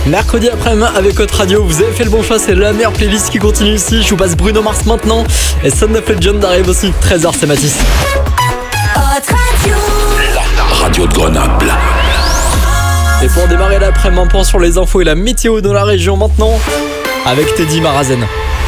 Mercredi après-midi avec votre radio, vous avez fait le bon choix, c'est la meilleure playlist qui continue ici. Je vous passe Bruno Mars maintenant et Son of Legend arrive aussi. 13h, c'est Mathis. La radio de Grenoble. Et pour démarrer l'après-midi, un point sur les infos et la météo dans la région maintenant avec Teddy Marazen.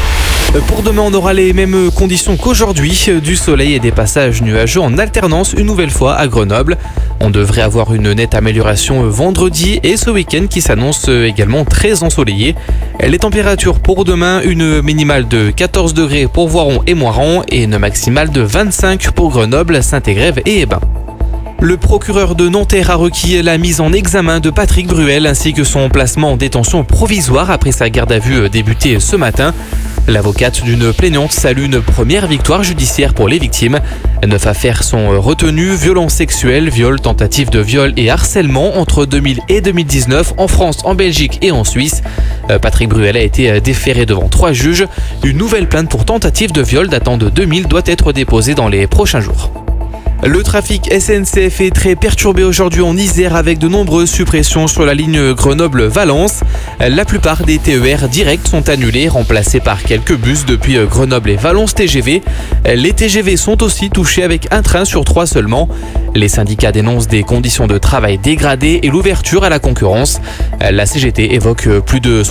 Pour demain, on aura les mêmes conditions qu'aujourd'hui, du soleil et des passages nuageux en alternance une nouvelle fois à Grenoble. On devrait avoir une nette amélioration vendredi et ce week-end qui s'annonce également très ensoleillé. Les températures pour demain, une minimale de 14 degrés pour Voiron et Moiran et une maximale de 25 pour Grenoble, Saint-Égrève et Hébin. Le procureur de Nanterre a requis la mise en examen de Patrick Bruel ainsi que son placement en détention provisoire après sa garde à vue débutée ce matin. L'avocate d'une plaignante salue une première victoire judiciaire pour les victimes. 9 affaires sont retenues, violences sexuelles, viol, tentative de viol et harcèlement entre 2000 et 2019 en France, en Belgique et en Suisse. Patrick Bruel a été déféré devant 3 juges. Une nouvelle plainte pour tentative de viol datant de 2000 doit être déposée dans les prochains jours. Le trafic SNCF est très perturbé aujourd'hui en Isère avec de nombreuses suppressions sur la ligne Grenoble-Valence. La plupart des TER directs sont annulés, remplacés par quelques bus depuis Grenoble et Valence TGV. Les TGV sont aussi touchés avec un train sur 3 seulement. Les syndicats dénoncent des conditions de travail dégradées et l'ouverture à la concurrence. La CGT évoque plus de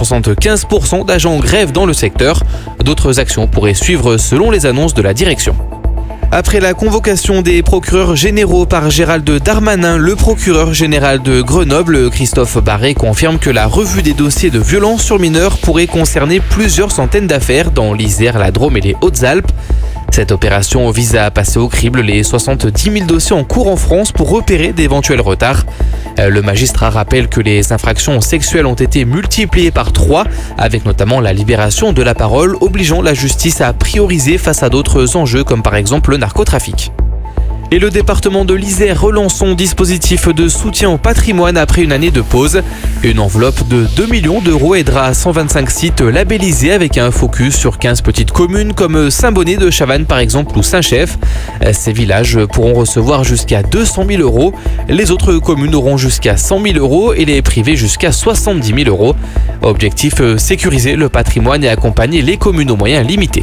75% d'agents en grève dans le secteur. D'autres actions pourraient suivre selon les annonces de la direction. Après la convocation des procureurs généraux par Gérald Darmanin, le procureur général de Grenoble, Christophe Barré, confirme que la revue des dossiers de violences sur mineurs pourrait concerner plusieurs centaines d'affaires dans l'Isère, la Drôme et les Hautes-Alpes. Cette opération vise à passer au crible les 70 000 dossiers en cours en France pour repérer d'éventuels retards. Le magistrat rappelle que les infractions sexuelles ont été multipliées par 3, avec notamment la libération de la parole, obligeant la justice à prioriser face à d'autres enjeux comme par exemple le narcotrafic. Et le département de l'Isère relance son dispositif de soutien au patrimoine après une année de pause. Une enveloppe de 2 millions d'euros aidera 125 sites labellisés avec un focus sur 15 petites communes comme Saint-Bonnet de Chavannes par exemple ou Saint-Chef. Ces villages pourront recevoir jusqu'à 200 000 euros. Les autres communes auront jusqu'à 100 000 euros et les privés jusqu'à 70 000 euros. Objectif, sécuriser le patrimoine et accompagner les communes aux moyens limités.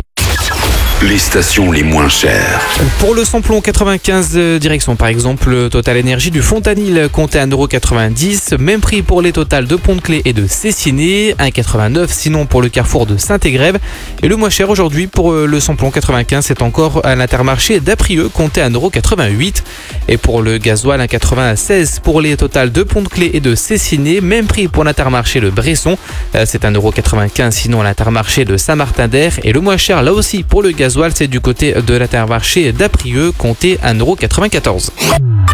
Les stations les moins chères. Pour le samplon 95 direction par exemple Total Énergie du Fontanil comptait 1,90 €. Même prix pour les Total de Pont-de-Clé et de Cessiné, 1,89 € sinon pour le carrefour de Saint-Égrève. Et le moins cher aujourd'hui pour le samplon 95 c'est encore à l'Intermarché d'Aprieux comptait 1,88 €. Et pour le gasoil 1,96 € pour les Total de Pont-de-Clé et de Cessiné. Même prix pour l'Intermarché de Bresson, c'est 1,95 € sinon à l'Intermarché de Saint-Martin-d'Air. Et le moins cher là aussi pour le gasoil, c'est du côté de l'Intermarché d'Aprieux, compté 1,94 €.